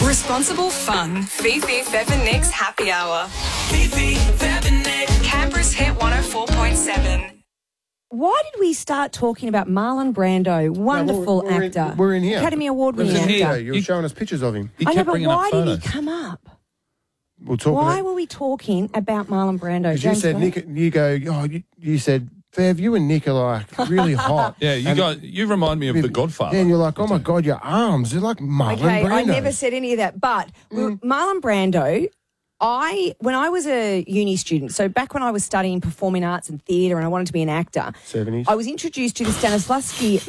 Responsible fun. Fifi, Fev and Nick's Happy Hour. Fifi, Fev and Nick. Canberra's Hit 104.7. Why did we start talking about Marlon Brando, wonderful we're actor? we're in here. Academy Award-winning We're in here. actor. You were showing us pictures of him. He I know, kept but bringing up why did photos. he come up? We'll talk Why about were we talking about Marlon Brando? because you James said Gray? Nick. You go. Oh, you said Fev. You and Nick are like really hot. Yeah, you remind me of The Godfather. Yeah, and you're like, oh my god, your arms. They're like Marlon Okay, Brando. I never said any of that. But Marlon Brando, when I was a uni student, so back when I was studying performing arts and theatre and I wanted to be an actor, 70s. I was introduced to the Stanislavski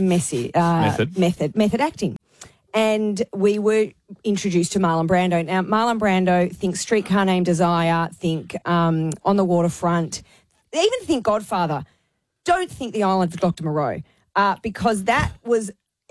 method acting. And we were introduced to Marlon Brando. Now, Marlon Brando, think Streetcar Named Desire, think On the Waterfront, even think Godfather. Don't think The Island of Dr. Moreau, because that was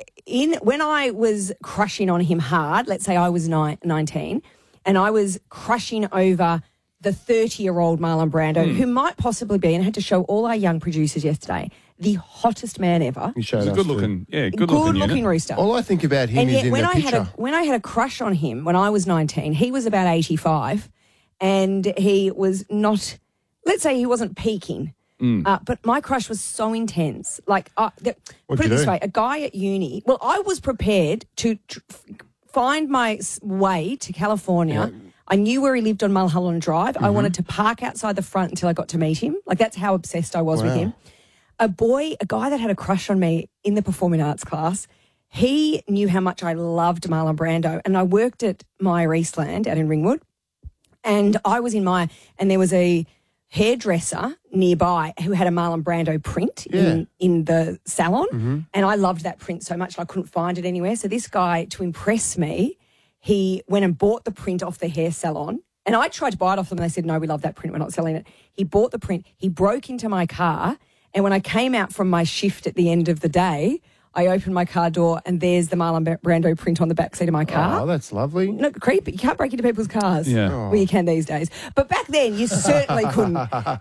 when I was crushing on him hard. Let's say I was 19, and I was crushing over the 30-year-old Marlon Brando, who might possibly be, and I had to show all our young producers yesterday, the hottest man ever. You showed He's a us good too. looking, Good-looking rooster. All I think about him And is yet, in when the picture. when I had a crush on him when I was 19, he was about 85, and he was not. Let's say he wasn't peaking, but my crush was so intense. Like, put What'd it you this do? way: a guy at uni. Well, I was prepared to find my way to California. Yeah. I knew where he lived on Mulholland Drive. I wanted to park outside the front until I got to meet him. Like, that's how obsessed I was with Wow. him. A guy that had a crush on me in the performing arts class, he knew how much I loved Marlon Brando. And I worked at Meyer Eastland out in Ringwood. And I was and there was a hairdresser nearby who had a Marlon Brando print in the salon. And I loved that print so much, and I couldn't find it anywhere. So this guy, to impress me, he went and bought the print off the hair salon. And I tried to buy it off them, and they said, no, we love that print. We're not selling it. He bought the print. He broke into my car. And when I came out from my shift at the end of the day, I opened my car door, and there's the Marlon Brando print on the back seat of my car. Oh, that's lovely. No, creepy. You can't break into people's cars. Yeah. Well, you can these days. But back then, you certainly couldn't.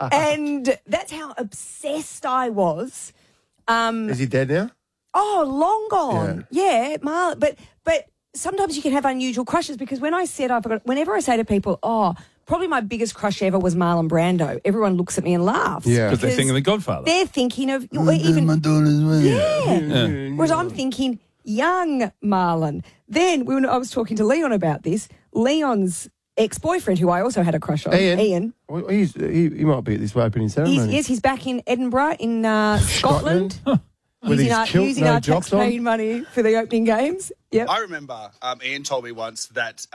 And that's how obsessed I was. Is he dead now? Oh, long gone. Yeah, Marlon. But sometimes you can have unusual crushes, because whenever I say to people, probably my biggest crush ever was Marlon Brando, everyone looks at me and laughs. Yeah. Because they're thinking of The Godfather. They're thinking of even my daughter's Whereas I'm thinking young Marlon. Then when I was talking to Leon about this, Leon's ex-boyfriend, who I also had a crush on, Ian. Well, he might be at this opening ceremony. He's back in Edinburgh in Scotland. With his kilt, using no our jocks on. tax-paying money for the opening games. Yep. I remember Ian told me once that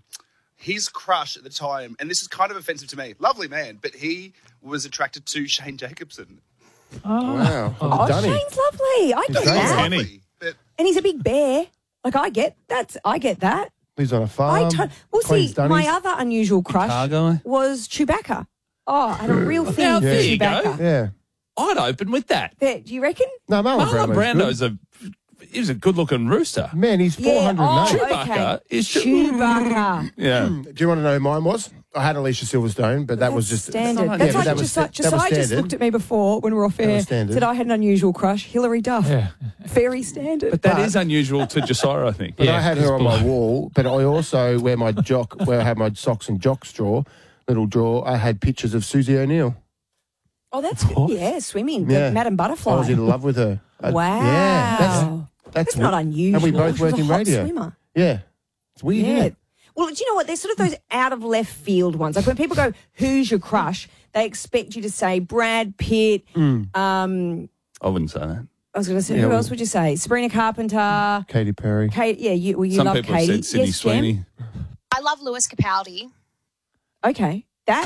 his crush at the time, and this is kind of offensive to me, lovely man, but he was attracted to Shane Jacobson. Wow. Oh, Dunny. Shane's lovely. I get great. that. Kenny. Lovely, but And he's a big bear. Like, I get that. Lives on a farm. See, cleans dunnies. my other unusual crush Car guy. was Chewbacca. Oh, I had a real thing Now, for there you go. Chewbacca. Yeah. I'd open with that. There, do you reckon? No, Marlon Brando's he's a good-looking rooster. Man, he's 408. Chewbacca is Chewbacca. Yeah. Do you want to know who mine was? I had Alicia Silverstone, but that was just standard. Yeah, That's but like that was Josiah just standard. looked at me before when we were off air. was standard. Said I had an unusual crush, Hilary Duff. Yeah. Very standard. But that is unusual to Josiah, I think. But Yeah, I had her on my wall. But I also, where I had my socks and jocks little drawer, I had pictures of Susie O'Neill. Oh, that's good. Yeah, swimming. Yeah. Madam Butterfly. I was in love with her. Wow. Yeah, that's not unusual. And we both She was work a in hot radio. swimmer. Yeah, it's weird, Yeah. isn't it? Well, do you know what? There's sort of those out of left field ones. Like when people go, who's your crush? They expect you to say Brad Pitt. I wouldn't say that. I was going to say, Yeah, who well- else would you say? Sabrina Carpenter. Katy Perry. Kate, yeah, you Some love people Katie. have said Sydney Yes, Jem? Sweeney. I love Lewis Capaldi. Okay, that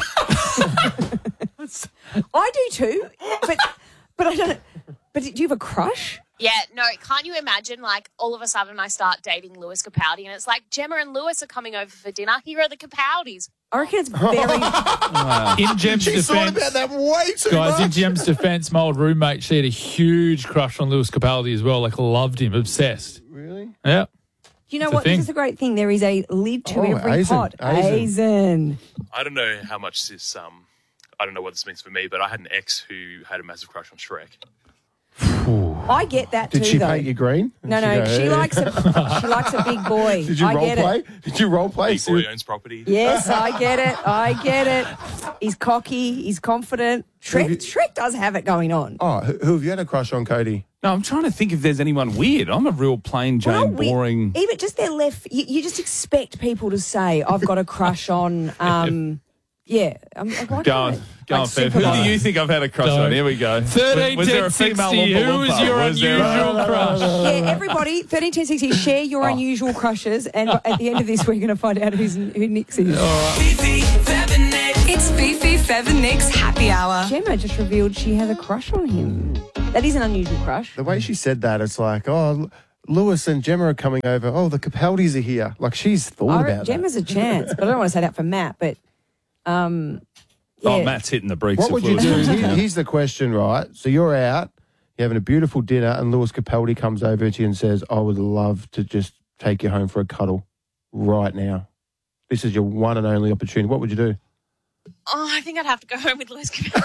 I do too, but I don't. But do you have a crush? Yeah, no, can't you imagine, like, all of a sudden I start dating Lewis Capaldi and it's like Gemma and Lewis are coming over for dinner. Here are the Capaldis. I reckon it's very. In Jem's She's thought defence, about that way too guys, in much. Jem's defence, my old roommate, she had a huge crush on Lewis Capaldi as well. Like, loved him, obsessed. Really? Yeah. You know It's a what? thing. This is a great thing. There is a lid to Oh, every Aizen, pot. Aizen. Aizen. I don't know how much this, I don't know what this means for me, but I had an ex who had a massive crush on Shrek. I get that Did too, she though. paint you green? No, Did she likes a big boy. Did you I role get play? it. Did you role play? Before he owns property. Yes, I get it. He's cocky. He's confident. Shrek does have it going on. Oh, who have you had a crush on, Cody? No, I'm trying to think if there's anyone weird. I'm a real plain Well, Jane, boring. Even just their left. You just expect people to say, "I've got a crush on." Yeah, I'm like, why Go on, can't go on, Fev. Who do you think I've had a crush Don't. on? Here we go. 13, Was there 10, a female 60. Oompa Who was Loompa? your Was there a- unusual crush? Yeah, everybody, 13, 10, 60, share your unusual crushes, and at the end of this, we're going to find out who Nick's is. Fifi, Fab and Nick. It's Fifi, Fev and Nick's Happy Hour. Gemma just revealed she has a crush on him. That is an unusual crush. The way she said that, it's like, oh, Lewis and Gemma are coming over. Oh, the Capaldis are here. Like, she's thought about Gemma's a chance, but I don't want to say that for Matt, but Oh, yeah. Matt's hitting the brakes. What of would you Lewis. do? Here's the question, right? So you're out, you're having a beautiful dinner, and Lewis Capaldi comes over to you and says, I would love to just take you home for a cuddle right now. This is your one and only opportunity. What would you do? Oh, I think I'd have to go home with Lewis Capaldi.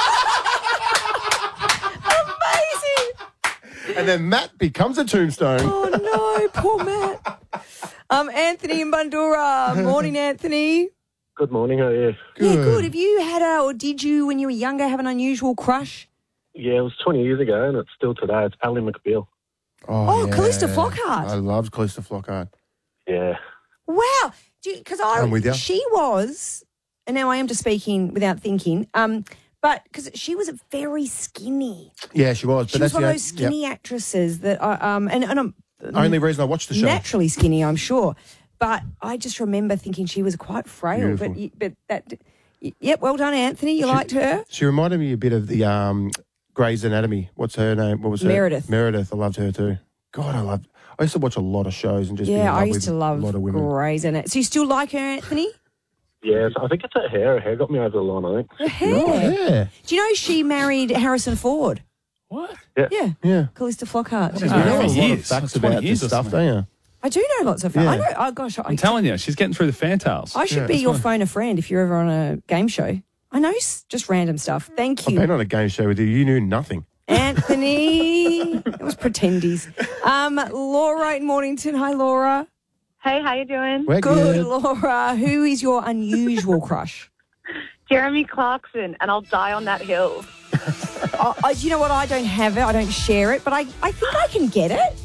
And then Matt becomes a tombstone. Oh, no, poor Matt. Anthony in Bandura. Morning, Anthony. Good morning, how are you? Yeah, good. Have you had or did you, when you were younger, have an unusual crush? Yeah, it was 20 years ago, and it's still today. It's Ally McBeal. Oh, Callista Flockhart. I loved Callista Flockhart. Yeah. Wow. Because I'm with you. she was, and now I am just speaking without thinking, but because she was very skinny. Yeah, she was. But She was that's one the of those skinny actresses that, and I'm only reason I watched the show. naturally skinny, I'm sure. But I just remember thinking she was quite frail. Beautiful. But that, yep, well done, Anthony. You liked her? She reminded me a bit of the Grey's Anatomy. What's her name? What was her? Meredith. Meredith. I loved her too. God, I used to watch a lot of shows and just be in Yeah, love I used with to love a lot of women. Grey's Anatomy. So you still like her, Anthony? Yeah, I think it's her hair. Her hair got me over the line, I think. Her hair. Oh, yeah. Do you know she married Harrison Ford? What? Yeah. Yeah. Callista Flockhart. You know a lot of years, facts like 20 about years this or stuff, something. don't you? I do know lots of. Yeah. I know. Oh gosh, I'm telling you, she's getting through the fantails. I should be your phone a friend if you're ever on a game show. I know just random stuff. Thank I've you, been on a game show with you. You knew nothing. Anthony. It was pretendies. Laura in Mornington. Hi, Laura. Hey, how you doing? We're Good, Laura. Who is your unusual crush? Jeremy Clarkson, and I'll die on that hill. You know what? I don't have it. I don't share it, but I think I can get it.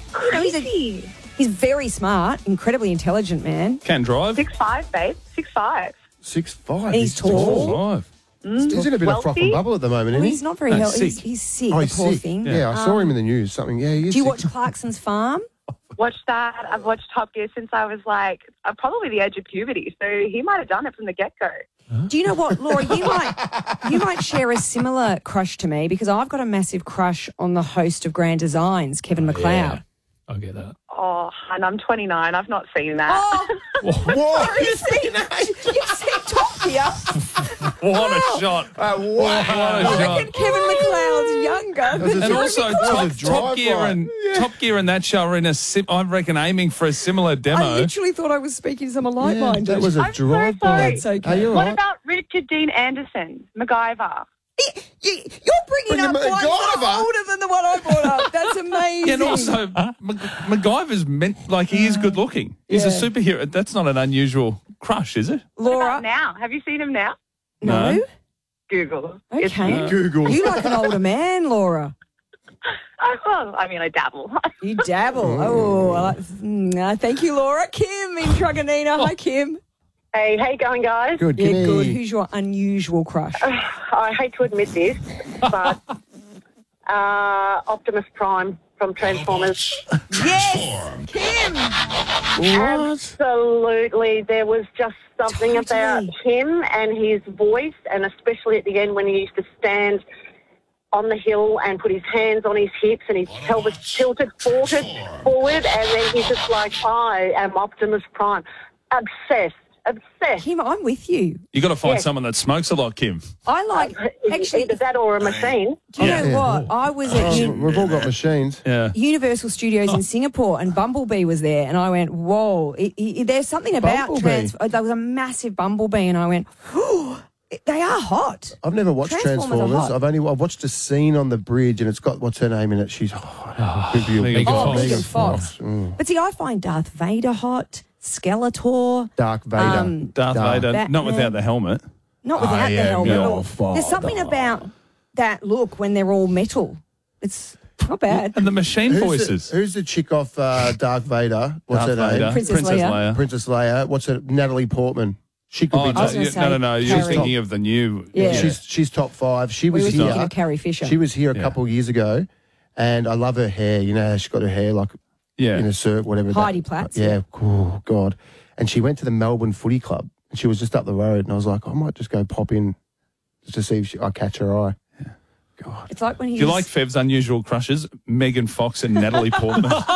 He's very smart, incredibly intelligent man. Can drive. 6'5", babe. 6'5". 6'5". And he's tall. Five. He's in a bit of froth and Wealthy. bubble at the moment, Well, isn't he? he's not very No, healthy. sick. He's sick, Oh, the he's poor sick. thing. Yeah, I saw him in the news. Something. Yeah, he is Do you sick. watch Clarkson's Farm? Watched that. I've watched Top Gear since I was probably the age of puberty. So he might have done it from the get-go. Do you know what, Laura? You might share a similar crush to me because I've got a massive crush on the host of Grand Designs, Kevin McLeod. Yeah, I'll get that. Oh, and I'm 29. I've not seen that. Oh, What? you've seen Top Gear. What a shot. I What a reckon Kevin McLeod's younger. And also, That was a Top Gear drive-by. Top Gear and that show are in I reckon, aiming for a similar I demo. literally thought I was speaking to someone like-minded. that was a I'm so drive-by. sorry. That's okay. Are you all What right? about Richard Dean Anderson, MacGyver? You're bringing up Bringing ones that MacGyver. are older than the one I brought up. That's amazing. Yeah, and also, MacGyver's meant like he is good looking. He's a Yeah. superhero. That's not an unusual crush, is it? What Laura, about now? Have you seen him now? no? No. Google. It's Okay. him. Google. You like an older man, Laura. I dabble. You dabble. Oh, thank you, Laura. Kim in Truganina. Hi, Kim. Hey, how you going, guys? Good. Yeah, Kimmy. good. Who's your unusual crush? I hate to admit this, but Optimus Prime from Transformers. Yes, Kim. Absolutely. There was just something about him and his voice, and especially at the end when he used to stand on the hill and put his hands on his hips and his pelvis tilted forward, and then he's just like, I am Optimus Prime. Obsessed. Kim, I'm with you. You got to find Yes. someone that smokes a lot, Kim. I like, actually, Either that or a machine. do you know what? I was at We've all got machines. Yeah. Universal Studios in Singapore, and Bumblebee was there, and I went, whoa, there's something about Bumblebee? there was a massive Bumblebee, and I went, oh, They are hot. I've never watched Transformers are Transformers. hot. I've watched a scene on the bridge, and it's got what's her name in it. She's Megan Fox. Megan Fox. But see, I find Darth Vader hot, Skeletor. Dark Vader. Darth Vader, not Batman. without the helmet. Not without the am helmet. your There's something father. about that look when they're all metal. It's not bad. And the machine voices. Who's the chick off Darth Vader? What's Darth her name? Vader. Princess Leia. Princess Leia. What's her? Natalie Portman. She could Oh, be. no, I was gonna say no. You're Carrie. thinking of the new. Yeah. She's top 5. She We was were here. thinking of Carrie Fisher. She was here a Yeah. couple of years ago, and I love her hair. You know how she's got her hair like Yeah. in a circle, whatever. Heidi Platz. Yeah. Oh, God. And she went to the Melbourne Footy Club, and she was just up the road, and I was like, I might just go pop in just to see if I catch her eye. God. It's like when Do he's you like Fev's unusual crushes? Megan Fox and Natalie Portman.